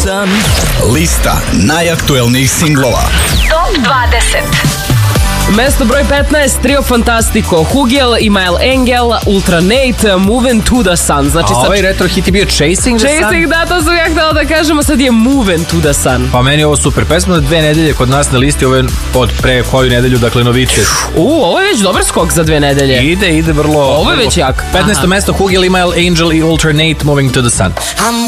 Sun. Lista najaktuelnijih singlova. Top 20. Mesto broj 15, Trio Fantastico, Hugel, Imael Engel, Ultra Nate, Moving to the Sun. Znači, a ovaj retro hit je bio Chasing the Sun? Chasing, da, to sam ja htjela da kažem, a sad je Moving to the Sun. Pa meni je ovo super pesma, 2 nedelje kod nas na listi, ovo je od pre koju nedelju, dakle novitet. Ovo je već dobar skok za 2 nedelje. Ide vrlo... Ovo je već jak. 15. mesto Hugel, Imael Angel i Ultra Nate, Moving to the Sun.